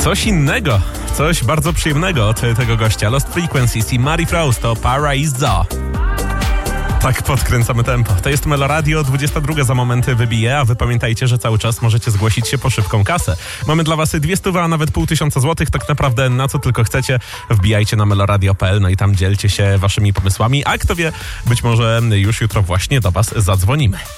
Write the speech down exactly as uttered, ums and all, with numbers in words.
Coś innego, coś bardzo przyjemnego od tego gościa. Lost Frequencies i Mary Frost to Paraiso. Tak podkręcamy tempo. To jest Meloradio, dwudziesta druga za momenty wybije, a wy pamiętajcie, że cały czas możecie zgłosić się po szybką kasę. Mamy dla was dwie stówy, a nawet pół tysiąca złotych, tak naprawdę na co tylko chcecie. Wbijajcie na meloradio kropka p l, no i tam dzielcie się waszymi pomysłami, a kto wie, być może już jutro właśnie do was zadzwonimy.